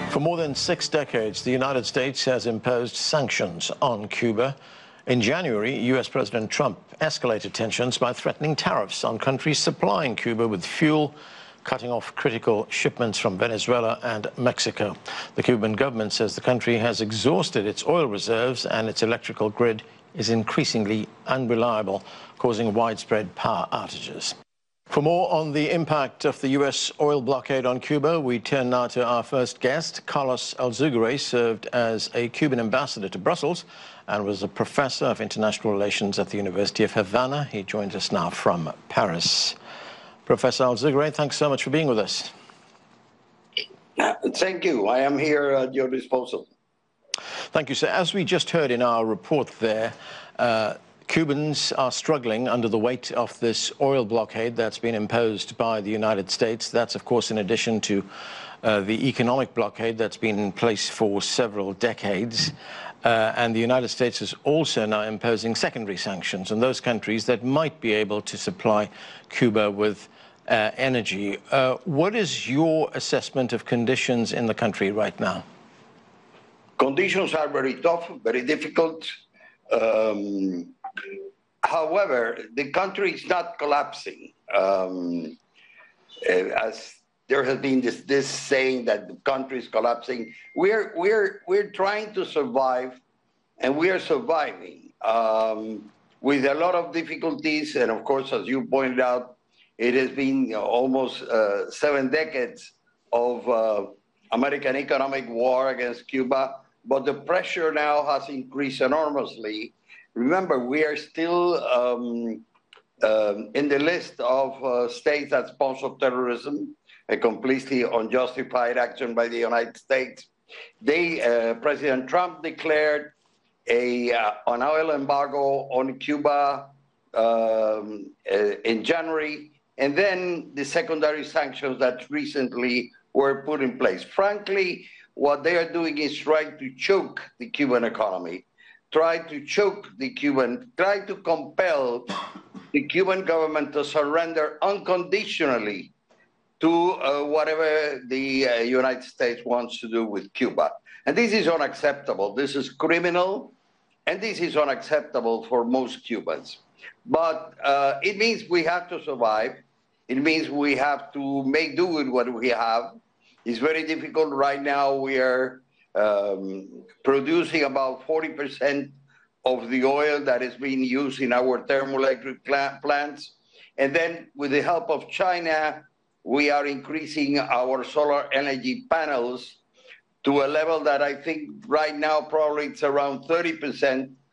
For more than 6 decades, the United States has imposed sanctions on Cuba. In January, U.S. President Trump escalated tensions by threatening tariffs on countries supplying Cuba with fuel, cutting off critical shipments from Venezuela and Mexico. The Cuban government says the country has exhausted its oil reserves and its electrical grid is increasingly unreliable, causing widespread power outages. For more on the impact of the U.S. oil blockade on Cuba, we turn now to our first guest. Carlos Alzugaray served as a Cuban ambassador to Brussels and was a professor of international relations at the University of Havana. He joins us now from Paris. Professor Alzugaray, thanks so much for being with us. Thank you. I am here at your disposal. Thank you, sir. As we just heard in our report there, Cubans are struggling under the weight of this oil blockade that's been imposed by the United States. That's, of course, in addition to the economic blockade that's been in place for several decades. And the United States is also now imposing secondary sanctions on those countries that might be able to supply Cuba with energy. What is your assessment of conditions in the country right now? Conditions are very tough, very difficult. However, the country is not collapsing. As there has been this saying that the country is collapsing, we're trying to survive, and we are surviving with a lot of difficulties. And of course, as you pointed out, it has been almost 7 decades of American economic war against Cuba, but the pressure now has increased enormously. Remember, we are still in the list of states that sponsor terrorism, a completely unjustified action by the United States. President Trump declared an oil embargo on Cuba in January, and then the secondary sanctions that recently were put in place. Frankly, what they are doing is trying to choke the Cuban economy, try to compel the Cuban government to surrender unconditionally to whatever the United States wants to do with Cuba. And this is unacceptable. This is criminal, and this is unacceptable for most Cubans. But it means we have to survive. It means we have to make do with what we have. It's very difficult right now. We are producing about 40% of the oil that is being used in our thermoelectric plants. And then with the help of China, we are increasing our solar energy panels to a level that I think right now probably it's around 30%